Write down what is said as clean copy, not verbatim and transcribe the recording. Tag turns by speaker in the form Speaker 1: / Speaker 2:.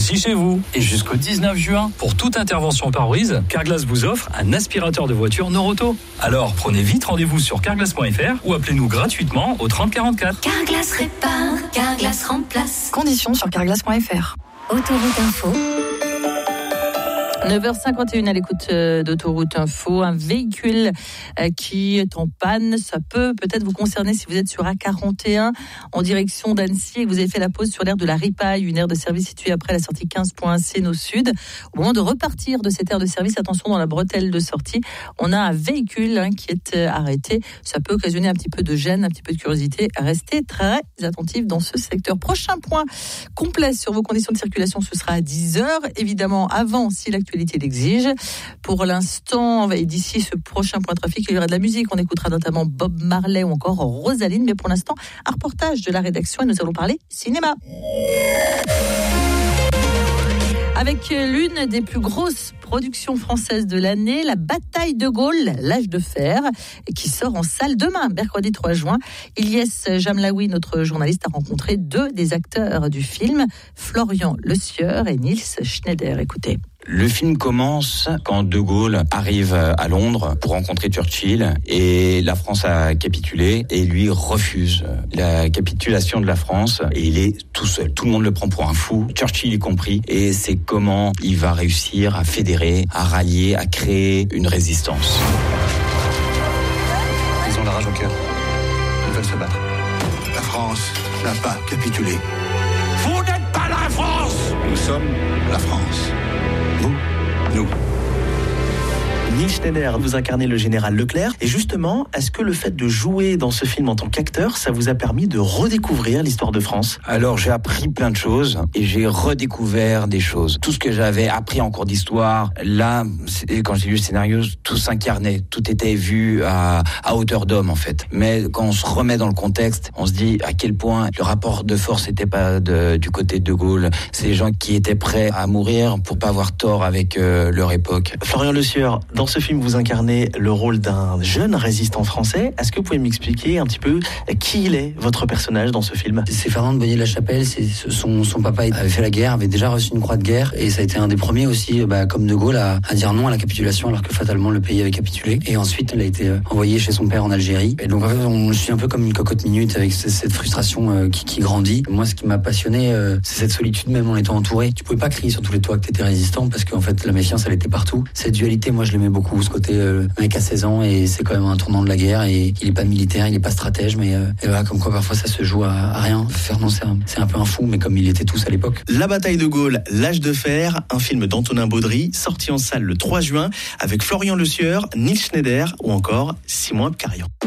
Speaker 1: aussi chez vous. Et jusqu'au 19 juin, pour toute intervention pare-brise, Carglass vous offre un aspirateur de voiture Noroto. Alors prenez vite rendez-vous sur carglass.fr ou appelez-nous gratuitement au 30 44.
Speaker 2: Carglass répare, Carglass remplace.
Speaker 3: Conditions sur carglass.fr.
Speaker 2: Autoroute Info.
Speaker 4: 9h51 à l'écoute d'Autoroute Info. Un véhicule qui est en panne, ça peut-être vous concerner si vous êtes sur A41 en direction d'Annecy et que vous avez fait la pause sur l'aire de la Ripaille, une aire de service située après la sortie 15.1 Seine au sud. Au moment de repartir de cette aire de service, attention dans la bretelle de sortie, on a un véhicule qui est arrêté. Ça peut occasionner un petit peu de gêne, un petit peu de curiosité. Restez très attentifs dans ce secteur. Prochain point complet sur vos conditions de circulation, ce sera à 10h. Évidemment, avant, si l'actualité l'exige. Pour l'instant, et d'ici ce prochain point trafic, il y aura de la musique. On écoutera notamment Bob Marley ou encore Rosaline. Mais pour l'instant, un reportage de la rédaction et nous allons parler cinéma. Avec l'une des plus grosses productions françaises de l'année, La Bataille de Gaulle, l'âge de fer, qui sort en salle demain, mercredi 3 juin. Ilyes Jamlaoui, notre journaliste, a rencontré deux des acteurs du film, Florian Lesieur et Nils Schneider. Écoutez.
Speaker 5: Le film commence quand De Gaulle arrive à Londres pour rencontrer Churchill et la France a capitulé et lui refuse la capitulation de la France et il est tout seul. Tout le monde le prend pour un fou, Churchill y compris, et c'est comment il va réussir à fédérer, à rallier, à créer une résistance.
Speaker 6: Ils ont la rage au cœur. Ils veulent se battre.
Speaker 7: La France n'a pas capitulé.
Speaker 6: Vous n'êtes pas la France!
Speaker 7: Nous sommes la France. Vous, nous.
Speaker 8: Nils Schneider, vous incarnez le général Leclerc. Et justement, est-ce que le fait de jouer dans ce film en tant qu'acteur, ça vous a permis de redécouvrir l'histoire de France ?
Speaker 5: Alors j'ai appris plein de choses et j'ai redécouvert des choses. Tout ce que j'avais appris en cours d'histoire, là, quand j'ai lu le scénario, tout s'incarnait. Tout était vu à hauteur d'homme en fait. Mais quand on se remet dans le contexte, on se dit à quel point le rapport de force n'était pas du côté de De Gaulle. C'est les gens qui étaient prêts à mourir pour pas avoir tort avec leur époque.
Speaker 8: Florian Lesieur, dans ce film, vous incarnez le rôle d'un jeune résistant français. Est-ce que vous pouvez m'expliquer un petit peu qui il est, votre personnage, dans ce film ?
Speaker 9: C'est Fernand de Bonnier-la-Chapelle. Son papa avait fait la guerre, avait déjà reçu une croix de guerre. Et ça a été un des premiers aussi, comme De Gaulle, à dire non à la capitulation, alors que fatalement le pays avait capitulé. Et ensuite, il a été envoyé chez son père en Algérie. Et donc, en fait, on suit un peu comme une cocotte minute avec cette frustration qui grandit. Moi, ce qui m'a passionné, c'est cette solitude même en étant entouré. Tu pouvais pas crier sur tous les toits que t'étais résistant parce qu'en fait, la méfiance, elle était partout. Cette dualité, moi, je l'aimais beaucoup. Ce côté mec à 16 ans et c'est quand même un tournant de la guerre et il est pas militaire, il est pas stratège, mais et voilà, comme quoi parfois ça se joue à rien. Fernand, c'est un peu un fou, mais comme il était tous à l'époque.
Speaker 8: La Bataille de Gaulle, l'âge de fer, un film d'Antonin Baudry, sorti en salle le 3 juin avec Florian Lesieur, Nils Schneider ou encore Simon Abkarian.